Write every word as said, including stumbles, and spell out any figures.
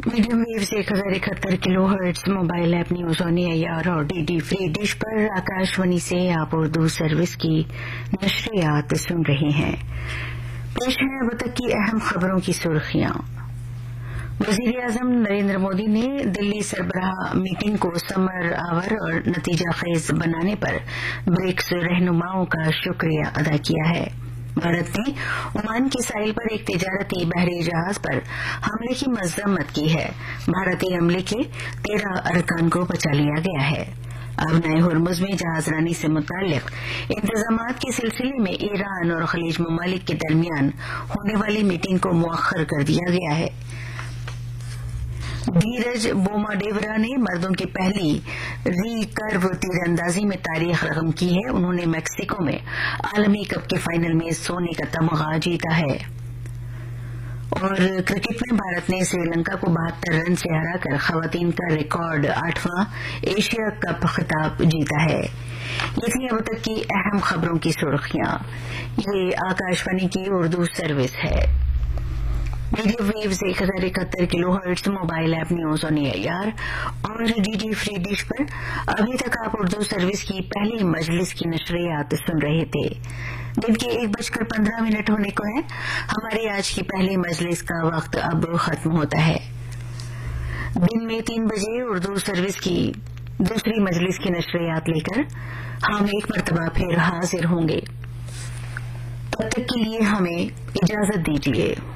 Medium view سے ایک ہزار اکہتر کلو hertz mobile app news on year اور ڈی ڈی فری ڈش پر آکاشوانی سے آپ اردو سروس کی نشریات سن رہے ہیں۔ پیش ہے اب تک کی اہم خبروں کی سرخیاں۔ وزیر اعظم نریندر مودی نے دلی سربراہ میٹنگ کو ثمر آور اور نتیجہ خیز بنانے پر برکس رہنماؤں کا شکریہ ادا کیا ہے۔ بھارت نے عمان کے ساحل پر ایک تجارتی بحری جہاز پر حملے کی مذمت کی ہے۔ بھارتی عملے کے تیرہ ارکان کو بچا لیا گیا ہے۔ اب نئے ہرمز میں جہاز رانی سے متعلق انتظامات کے سلسلے میں ایران اور خلیج ممالک کے درمیان ہونے والی میٹنگ کو مؤخر کر دیا گیا ہے۔ دھیرج بوما ڈیورا نے مردوں کی پہلی ریکرو تیر اندازی میں تاریخ رقم کی ہے۔ انہوں نے میکسیکو میں عالمی کپ کے فائنل میں سونے کا تمغہ جیتا ہے۔ اور کرکٹ میں بھارت نے سری لنکا کو بہتر رن سے ہرا کر خواتین کا ریکارڈ آٹھواں ایشیا کپ خطاب جیتا ہے۔ یہ تھی اب تک کی اہم خبروں کی سرخیاں۔ یہ آکاشوانی کی اردو سروس ہے۔ میڈیم ویوز ایک ہزار اکہتر کلو hertz mobile app news on year اور ڈی ڈی فری ڈش پر ابھی تک آپ اردو سروس کی پہلی مجلس کی نشریات سن رہے تھے۔ دن کے ایک بج کر پندرہ منٹ ہونے کو ہے۔ ہماری آج کی پہلی مجلس کا وقت اب ختم ہوتا ہے۔ دن میں تین بجے اردو سروس کی دوسری مجلس کی نشریات لے کر ہم ایک مرتبہ پھر حاضر ہوں گے۔ تب تک کے لیے ہمیں اجازت دیجیے۔